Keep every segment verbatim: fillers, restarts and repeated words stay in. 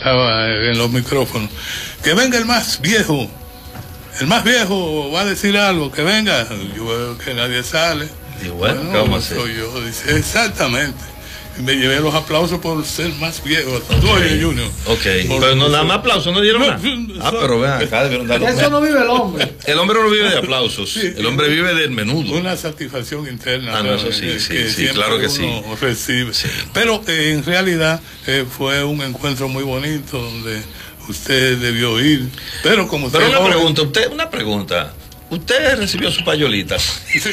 estaba en los micrófonos, que venga el más viejo, el más viejo va a decir algo, que venga. Yo veo que nadie sale. Y bueno, bueno, ¿cómo así? soy yo, dice, exactamente. Y me llevé los aplausos por ser más viejo. Tú, oye, Junior. Ok, pero no, nada más aplausos, no dieron No, nada. no, Ah, pero ven acá, debieron darle. Eso no vive el hombre. El hombre no vive de aplausos, Sí. el hombre vive del menudo. Una satisfacción interna. Ah, no, eso ¿no? sí, que sí, que sí, siempre claro que uno sí. recibe. Sí. Pero eh, en realidad eh, fue un encuentro muy bonito donde usted debió ir. Pero como usted Pero una joven- pregunta, usted, una pregunta. ¿Usted recibió su payolita? ¿Usted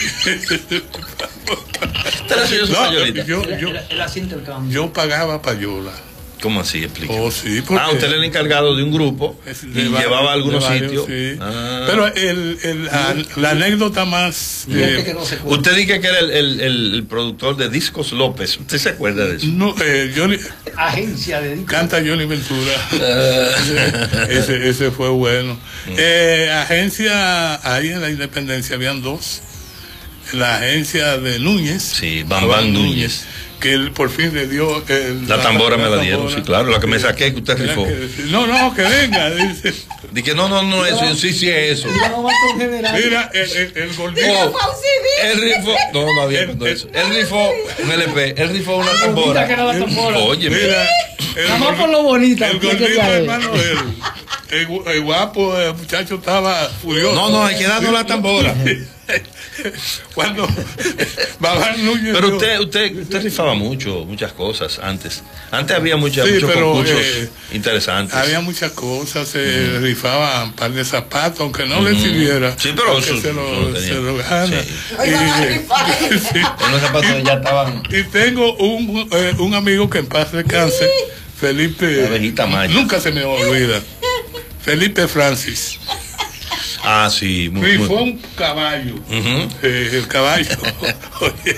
recibió su No, payolita? yo, yo, Él, él hacía intercambio. yo pagaba payola. ¿Cómo así? Explique. Oh, sí, porque Ah, usted era el encargado de un grupo es y de varios- llevaba a algunos de varios, sitios. sí. Ah. Pero el, el, la, la anécdota más... Y gente eh, que no se cuenta. Usted dice que era el, el, el, el productor de Discos López. ¿Usted se acuerda de eso? no, eh, Johnny, Agencia de discos. canta Johnny Ventura. ese, ese fue bueno. Eh, agencia, ahí en la Independencia habían dos. La agencia de Núñez. Sí, Bambán Núñez. Que él por fin le dio... el- La tambora me la dieron, tambora. sí, claro, la que me saqué que usted Era rifó. que- no, no, que venga, dice. Dije, no, no, no, eso, yo sí, sí es eso. Ya no va con general. Mira, el, el, el gordito. Oh, él rifó, no, no había no, eso. Él rifó un L P, él rifó una Bonita tambora. que era la tambora. Oye, mira, Mira, el, Nada más gordi- por lo bonita. el que gordito quería él. hermano de él. El, gu- el guapo, el muchacho estaba furioso. no, no, hay que darnos la tambora. Cuando Babán Núñez. Pero dijo- usted, usted, usted rifaba mucho, muchas cosas antes. Antes había mucha, Sí, muchos pero, concursos eh, interesantes. había muchas cosas, se rifaban un par de zapatos, aunque no le sirviera. Sí, pero aunque eso- se eso lo, lo tenía. se lo gana. Sí. Y, sí. Unos zapatos ya estaban. Y tengo un, eh, un amigo que en paz descanse, Felipe. La abejita maya. Nunca se me olvida. Felipe Francis. Ah, sí, muy, Rifó muy. un caballo. Ujú. Eh, el caballo. Oye,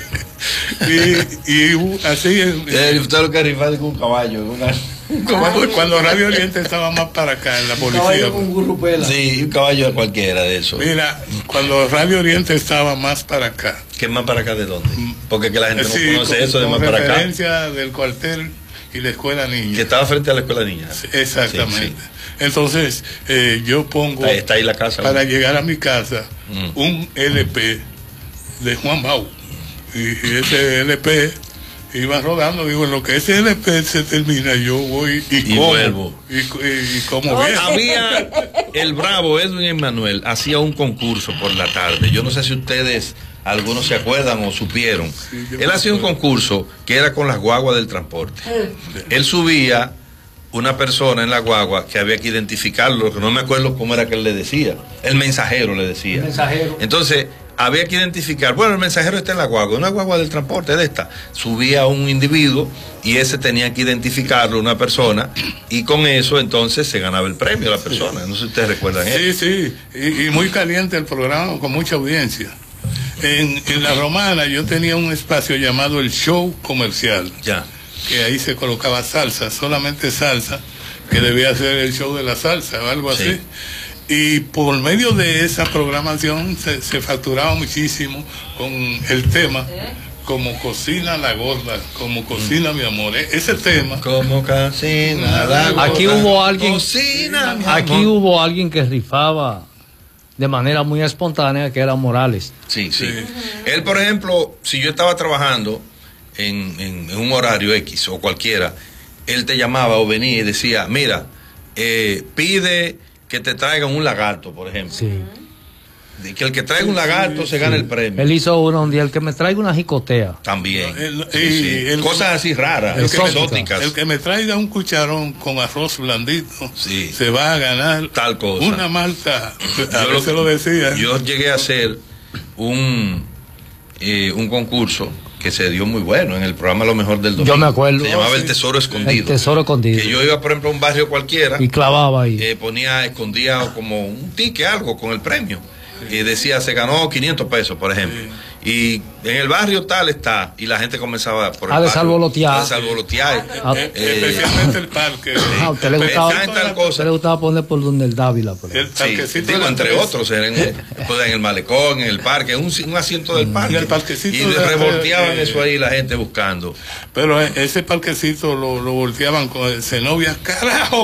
y, y uh, así. en- Eh, usted lo que rifaba con un caballo. Una... cuando, cuando Radio Oriente estaba más para acá, en la policía. Caballo con gurrupela. Sí, un caballo cualquiera de eso. Mira, cuando Radio Oriente estaba más para acá. ¿Qué más para acá de dónde? Porque que la gente Sí, no conoce con- eso de con más para acá. referencia del cuartel y la escuela niña. Que estaba frente a la escuela niña. Exactamente. Sí, sí. Entonces, eh, yo pongo Ahí está ahí la casa. para llegar a mi casa Mm. un L P de Juan Bau. Y, y ese L P iba rodando. Digo, en lo que ese L P se termina, yo voy y, Y como. vuelvo. Y, y- y como bien. Había el bravo Edwin Emanuel hacía un concurso por la tarde. Yo no sé si ustedes algunos se acuerdan o supieron. Sí, yo Él me hacía un acuerdo. concurso que era con las guaguas del transporte. Él subía una persona en la guagua que había que identificarlo, que no me acuerdo cómo era que él le decía. El mensajero le decía. El mensajero. Entonces, había que identificar, bueno, el mensajero está en la guagua, una guagua del transporte de esta. Subía un individuo y ese tenía que identificarlo, una persona, y con eso entonces se ganaba el premio a la persona. No sé si ustedes recuerdan eso. Sí, sí. Y, y muy caliente el programa, con mucha audiencia. En, en La Romana yo tenía un espacio llamado el Show Comercial, Ya. que ahí se colocaba salsa, solamente salsa, que debía ser el show de la salsa o algo Sí. así. Y por medio de esa programación se, se facturaba muchísimo con el tema, como cocina la gorda, como cocina mi amor. E- Ese tema, Como cocina la gorda. Aquí hubo alguien, Cocina, mi aquí amor. hubo alguien que rifaba de manera muy espontánea, que era Morales. Sí, sí. Sí. Él, por ejemplo, si yo estaba trabajando en, en- en un horario X o cualquiera, él te llamaba o venía y decía, mira, eh, pide que te traigan un lagarto, por ejemplo. Sí. De que el que traiga un lagarto se gane el premio. Él hizo uno un día, el que me traiga una jicotea. También. El- Sí, y sí. el- Cosas así raras, el que, exóticas. el que me traiga un cucharón con arroz blandito, Sí. se va a ganar Tal cosa. una malta. A Yo veces lo decía. Yo llegué a hacer un, eh, un concurso que se dio muy bueno en el programa Lo Mejor del Domingo. Yo me acuerdo. Se llamaba Oh, El sí. Tesoro Escondido. El tesoro escondido. Que yo iba, por ejemplo, a un barrio cualquiera, Y clavaba ahí. eh, ponía, escondía como un ticket, algo con el premio. Y decía, se ganó quinientos pesos, por ejemplo. Y en el barrio tal está. Y la gente comenzaba por el A barrio, desalvolotear. a desalvolotear. Ah, Eh, Eh, especialmente el parque. Ah, a usted le pensaba gustaba, en tal a cosa. usted le gustaba poner por donde el Dávila. Por El ejemplo. Sí, parquecito digo, de la entre Teresa. otros, en, en- pues, en el malecón, en el parque, en un, un asiento del parque. En el parquecito y de la- revolteaban eh, eso ahí la gente buscando. Pero eh, ese parquecito lo, lo volteaban con el Zenobia. ¡Carajo!